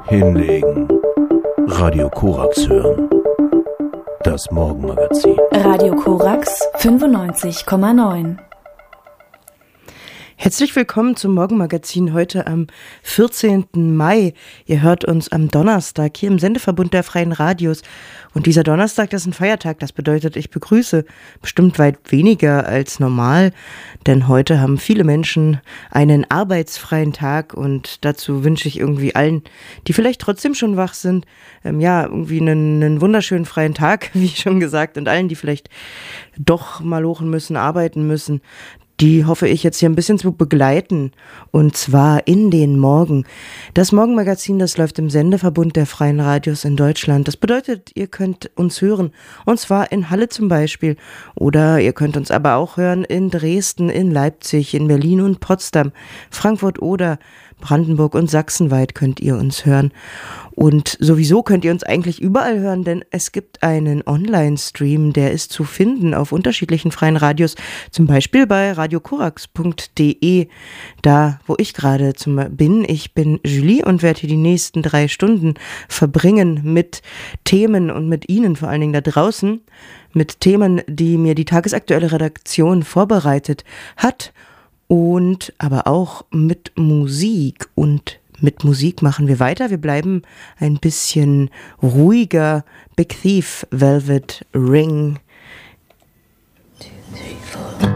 Hinlegen. Radio Korax hören. Das Morgenmagazin. Radio Korax 95,9. Herzlich willkommen zum Morgenmagazin heute am 14. Mai. Ihr hört uns am Donnerstag hier im Sendeverbund der Freien Radios. Und dieser Donnerstag, das ist ein Feiertag. Das bedeutet, ich begrüße bestimmt weit weniger als normal. Denn heute haben viele Menschen einen arbeitsfreien Tag. Und dazu wünsche ich irgendwie allen, die vielleicht trotzdem schon wach sind, irgendwie einen wunderschönen freien Tag, wie schon gesagt. Und allen, die vielleicht doch malochen müssen, arbeiten müssen, die hoffe ich jetzt hier ein bisschen zu begleiten, und zwar in den Morgen. Das Morgenmagazin, das läuft im Sendeverbund der Freien Radios in Deutschland. Das bedeutet, ihr könnt uns hören, und zwar in Halle zum Beispiel, oder ihr könnt uns aber auch hören in Dresden, in Leipzig, in Berlin und Potsdam, Frankfurt oder Brandenburg und sachsenweit könnt ihr uns hören. Und sowieso könnt ihr uns eigentlich überall hören, denn es gibt einen Online-Stream, der ist zu finden auf unterschiedlichen freien Radios, zum Beispiel bei radiokorax.de, da wo ich gerade bin. Ich bin Julie und werde hier die nächsten 3 Stunden verbringen mit Themen und mit Ihnen vor allen Dingen da draußen, mit Themen, die mir die tagesaktuelle Redaktion vorbereitet hat, und aber auch mit Musik. Und mit Musik machen wir weiter. Wir bleiben ein bisschen ruhiger. Big Thief, Velvet Ring. 2, 3, 4.